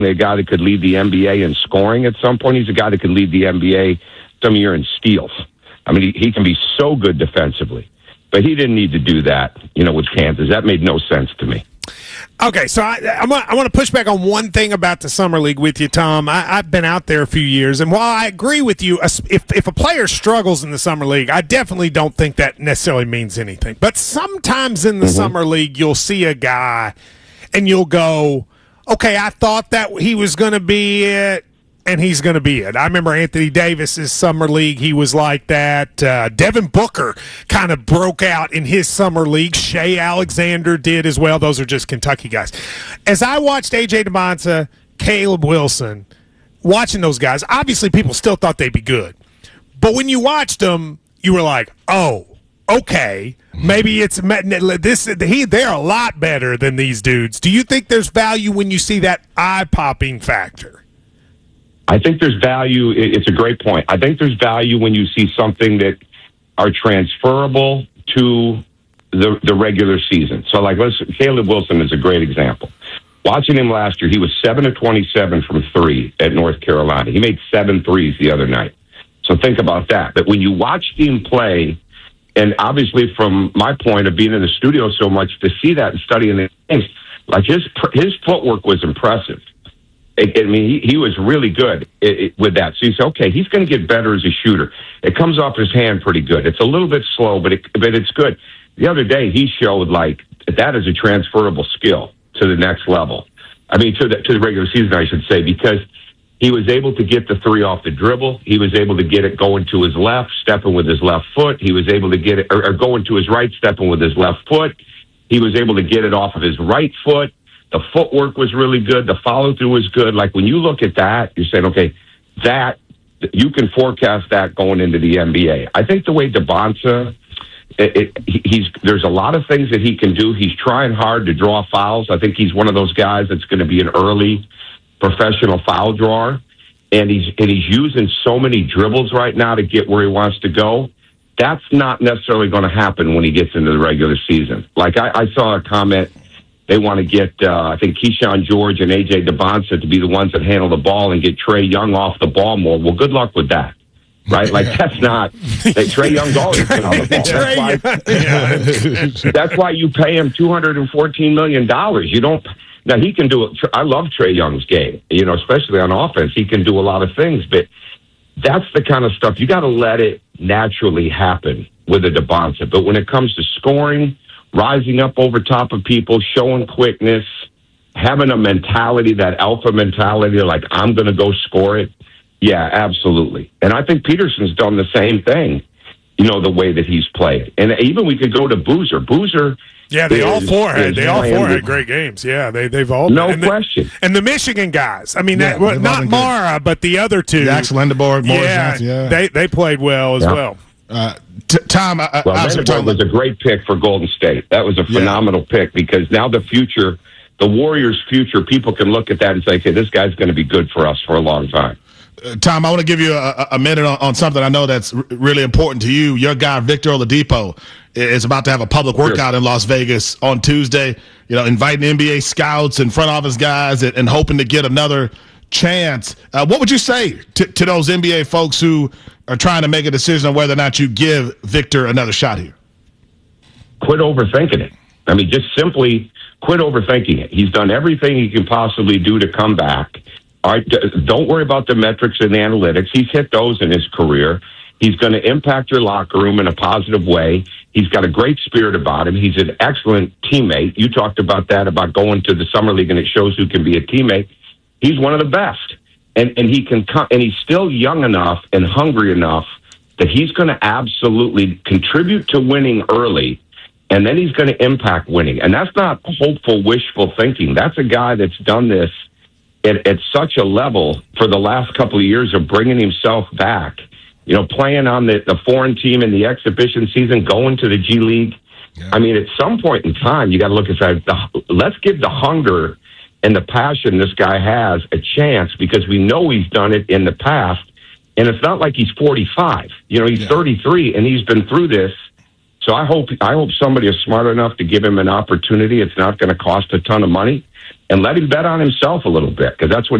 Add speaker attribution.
Speaker 1: a guy that could lead the NBA in scoring at some point. He's a guy that could lead the NBA some year in steals. I mean, he can be so good defensively. But he didn't need to do that, with Kansas. That made no sense to me.
Speaker 2: Okay, so I want to push back on one thing about the Summer League with you, Tom. I've been out there a few years, and while I agree with you, if a player struggles in the Summer League, I definitely don't think that necessarily means anything. But sometimes in the Summer League, you'll see a guy, and you'll go, okay, I thought that he was going to be it, and he's going to be it. I remember Anthony Davis's Summer League. He was like that. Devin Booker kind of broke out in his Summer League. Shea Alexander did as well. Those are just Kentucky guys. As I watched A.J. DeBonta, Caleb Wilson, watching those guys, obviously people still thought they'd be good. But when you watched them, you were like, oh, okay, maybe they're a lot better than these dudes. Do you think there's value when you see that eye-popping factor?
Speaker 1: I think there's value. It's a great point. I think there's value when you see something that are transferable to the regular season. So, Caleb Wilson is a great example. Watching him last year, he was 7 of 27 from 3 at North Carolina. He made 7 threes the other night. So think about that. But when you watch him play, and obviously from my point of being in the studio so much, to see that and studying the things, his footwork was impressive. I mean, he was really good with that. So you say, okay, he's going to get better as a shooter. It comes off his hand pretty good. It's a little bit slow, but it's good. The other day, he showed that is a transferable skill to the next level. I mean, to the regular season, I should say, because he was able to get the three off the dribble. He was able to get it going to his left, stepping with his left foot. He was able to get it or going to his right, stepping with his left foot. He was able to get it off of his right foot. The footwork was really good. The follow-through was good. When you look at that, you're saying, okay, that you can forecast that going into the NBA. I think the way DeBonta, there's a lot of things that he can do. He's trying hard to draw fouls. I think he's one of those guys that's going to be an early professional foul drawer, and he's using so many dribbles right now to get where he wants to go. That's not necessarily going to happen when he gets into the regular season. I saw a comment. They want to get, I think, Keyshawn George and A.J. DeBonta to be the ones that handle the ball and get Trae Young off the ball more. Well, good luck with that, right? That's not – Trae Young's always been on the ball. That's why you pay him $214 million. You don't – now, he can do it. I love Trae Young's game, especially on offense. He can do a lot of things, but that's the kind of stuff – you got to let it naturally happen with a DeBonta. But when it comes to scoring – rising up over top of people, showing quickness, having a mentality, that alpha mentality, I'm going to go score it. Yeah, absolutely. And I think Peterson's done the same thing, the way that he's played. And even we could go to Boozer.
Speaker 2: Yeah, all four had great games. Yeah, they've all
Speaker 1: no question.
Speaker 2: And the Michigan guys. I mean, not Mara, but the other two.
Speaker 3: Dax Lindeborg,
Speaker 2: they played well as well.
Speaker 3: Tom,
Speaker 1: Lindeborg was a great pick for Golden State. That was a phenomenal pick because now the Warriors' future, people can look at that and say, okay, this guy's going to be good for us for a long time.
Speaker 3: Tom, I want to give you a minute on something I know that's really important to you. Your guy, Victor Oladipo, is about to have a public workout in Las Vegas on Tuesday, inviting NBA scouts and front office guys and hoping to get another chance. What would you say to those NBA folks who are trying to make a decision on whether or not you give Victor another shot here?
Speaker 1: Quit overthinking it. I mean, just simply quit overthinking it. He's done everything he can possibly do to come back. All right, don't worry about the metrics and the analytics. He's hit those in his career. He's going to impact your locker room in a positive way. He's got a great spirit about him. He's an excellent teammate. You talked about that, about going to the Summer League, and it shows who can be a teammate. He's one of the best. And he can come, and he's still young enough and hungry enough that he's going to absolutely contribute to winning early, and then he's going to impact winning. And that's not hopeful, wishful thinking. That's a guy that's done this at such a level for the last couple of years of bringing himself back, playing on the foreign team in the exhibition season, going to the G League. Yeah. I mean, at some point in time, you got to look at that. Let's give the hunger and the passion this guy has a chance, because we know he's done it in the past. And it's not like he's 45. He's 33, and he's been through this So I hope somebody is smart enough to give him an opportunity. It's not going to cost a ton of money, and let him bet on himself a little bit, because that's what